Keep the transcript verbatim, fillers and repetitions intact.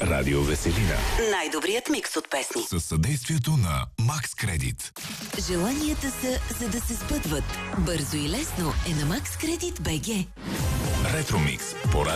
Радио Веселина. Най-добрият микс от песни. Със съдействието на Макс Кредит. Желанията са за да се сбъдват. Бързо и лесно е на Макс Кредит БГ. Ретромикс по